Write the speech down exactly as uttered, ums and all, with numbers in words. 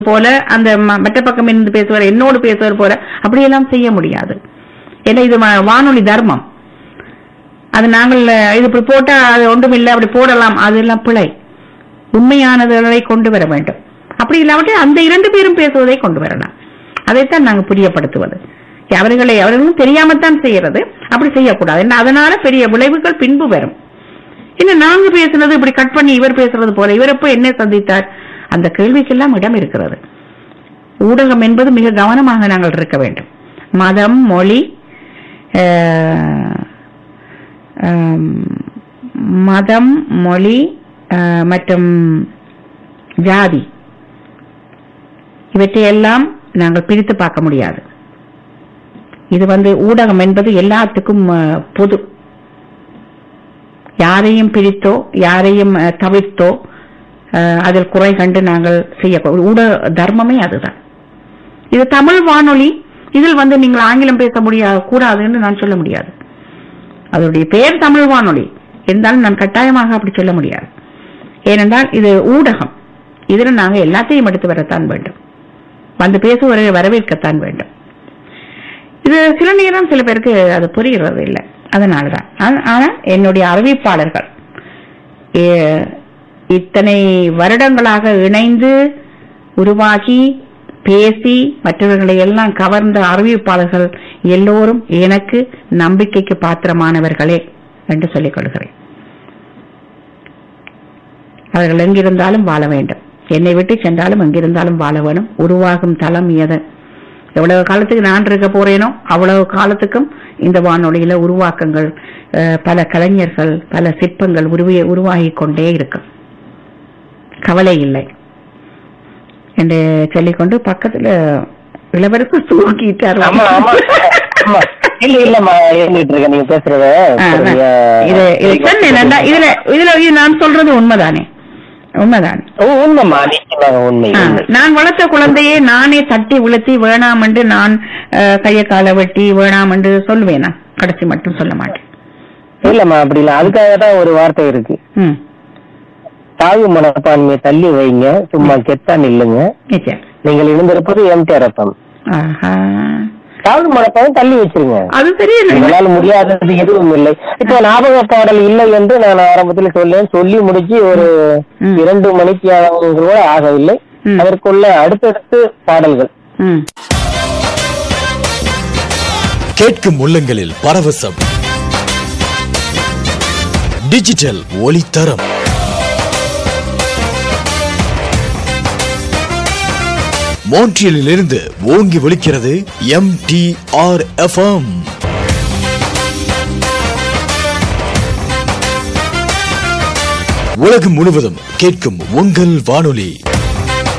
போல அந்த மற்ற பக்கம் இருந்து பேசுவார் என்னோடு பேசுவார் போல அப்படியெல்லாம் செய்ய முடியாது. ஏன்னா இது வானொலி தர்மம். அது நாங்கள் இது இப்படி போட்டா அது ஒன்றும் இல்லை அப்படி போடலாம், அதெல்லாம் பிழை. உண்மையானதை கொண்டு வர வேண்டும். அப்படி இல்லாமட்டு அந்த இரண்டு பேரும் பேசுவதை கொண்டு வரலாம். அதைத்தான் நாங்கள் புரியப்படுத்துவது. அவர்களை அவர்களும் தெரியாமத்தான் செய்யறது, அப்படி செய்யக்கூடாது. அதனால பெரிய விளைவுகள் பின்பு வரும். இன்னும் நாங்க பேசுனது இப்படி கட் பண்ணி இவர் பேசுறது போல, இவர் எப்ப என்ன சந்தித்தார், அந்த கேள்விக்கெல்லாம் இடம் இருக்கிறது. ஊடகம் என்பது மிக கவனமாக நாங்கள் இருக்க வேண்டும். மதம், மொழி, மதம், மொழி மற்றும் ஜாதி இவற்றையெல்லாம் நாங்கள் பிரித்து பார்க்க முடியாது. இது வந்து ஊடகம் என்பது எல்லாத்துக்கும் பொது. யாரையும் பிரித்தோ யாரையும் தவிர்த்தோ அதில் குறை கண்டு நாங்கள் செய்ய ஊடக தர்மமே அதுதான். இது தமிழ் வானொலி, இதில் வந்து நீங்கள் ஆங்கிலம் பேச முடியாது கூடாதுன்னு நான் சொல்ல முடியாது. அதனுடைய பெயர் தமிழ் வானொலி இருந்தாலும் நான் கட்டாயமாக அப்படி சொல்ல முடியாது. ஏனென்றால் இது ஊடகம், இதில் நாங்கள் எல்லாத்தையும் எடுத்து வரத்தான் வேண்டும், வந்து பேசுவதை வரவேற்கத்தான் வேண்டும். இது சில நேரம் சில பேருக்கு அது புரிகிறது இல்லை, அதனாலதான். ஆனா என்னுடைய அறிவிப்பாளர்கள் இத்தனை வருடங்களாக இணைந்து உருவாகி பேசி மற்றவர்களை எல்லாம் கவர்ந்த அறிவிப்பாளர்கள் எல்லோரும் எனக்கு நம்பிக்கைக்கு பாத்திரமானவர்களே என்று சொல்லிக் கொள்கிறேன். அவர்கள் எங்கிருந்தாலும் வாழ வேண்டும், என்னை விட்டு சென்றாலும் எங்கிருந்தாலும் வாழ வேணும். உருவாகும் தளம் எது, எவ்வளவு காலத்துக்கு நான் இருக்க போறேனோ அவ்வளவு காலத்துக்கும் இந்த வானொலியில உருவாக்கங்கள், பல கலைஞர்கள், பல சிற்பங்கள் உருவிய உருவாகி கொண்டே இருக்கும், கவலை இல்லை என்று சொல்லிக்கொண்டு பக்கத்துல இளவரசு தூக்கிட்டார். நான் சொல்றது உண்மைதானே? உண்மைதான். நான் வளர்த்த குழந்தையே நானே தட்டி உளுத்தி வேணாம் என்று நான் கைய கால வெட்டி வேணாம் என்று சொல்லுவேனா? கடைசி மட்டும் சொல்ல மாட்டேன். இல்லம்மா, அப்படி இல்ல. அதுக்காக தான் ஒரு வார்த்தை இருக்கு, தாழ்வு மனப்பான்மையை தள்ளி வைங்க, சும்மா கெத்தான் இல்லைங்க. நீங்கள் இணைந்திருப்பது எம்டிஆர் எஃப்எம். தாழ்வு மனப்பான்மை தள்ளி வச்சிருங்க, அது தெரியல. உங்களால் முடியாதது எதுவும் இல்லை. இப்ப ஞாபக பாடல் இல்லை என்று நான் ஆரம்பத்தில் சொல்லேன், சொல்லி முடிச்சு ஒரு இரண்டு மணிக்கு கூட ஆகவில்லை. அதற்குள்ள அடுத்தடுத்து பாடல்கள். கேட்கும் உள்ளங்களில் பரவசம். டிஜிட்டல் ஒளித்தரம். மோன்ட்ரியலில் இருந்து ஓங்கி ஒலிக்கிறது எம்டிஆர் எஃப்எம். உலகம் முழுவதும் கேட்கும் உங்கள் வானொலி.